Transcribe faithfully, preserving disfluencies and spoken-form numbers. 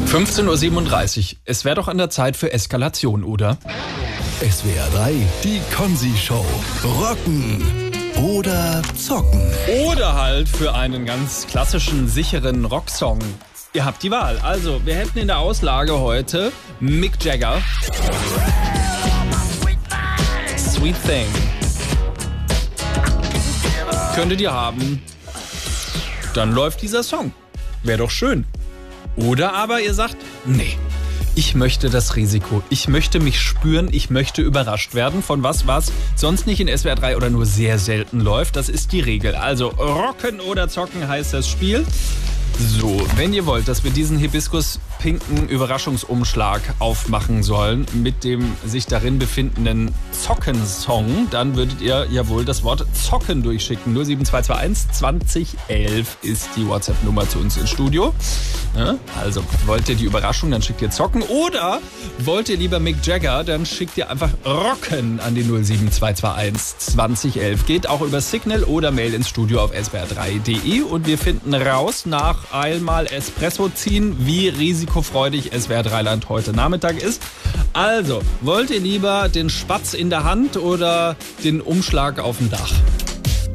fünfzehn Uhr siebenunddreißig. Es wäre doch an der Zeit für Eskalation, oder? S W R drei, die Konzi-Show. Rocken oder zocken. Oder halt für einen ganz klassischen, sicheren Rocksong. Ihr habt die Wahl. Also, wir hätten in der Auslage heute Mick Jagger. Sweet Thing. Könntet ihr haben. Dann läuft dieser Song. Wäre doch schön. Oder aber ihr sagt, nee, ich möchte das Risiko. Ich möchte mich spüren, ich möchte überrascht werden von was, was sonst nicht in S W R drei oder nur sehr selten läuft. Das ist die Regel. Also rocken oder zocken heißt das Spiel. So, wenn ihr wollt, dass wir diesen Hibiskus-pinken Überraschungsumschlag aufmachen sollen mit dem sich darin befindenden Zocken-Song, dann würdet ihr ja wohl das Wort Zocken durchschicken. null sieben zwei zwei eins zwanzig elf ist die WhatsApp-Nummer zu uns ins Studio. Ja, also, wollt ihr die Überraschung, dann schickt ihr Zocken. Oder wollt ihr lieber Mick Jagger, dann schickt ihr einfach Rocken an die null sieben zwei zwei eins zwanzig elf. Geht auch über Signal oder Mail ins Studio auf s w r drei punkt d e und wir finden raus nach einmal Espresso ziehen, wie risikofreudig S W R drei Land heute Nachmittag ist. Also, wollt ihr lieber den Spatz in der Hand oder den Umschlag auf dem Dach?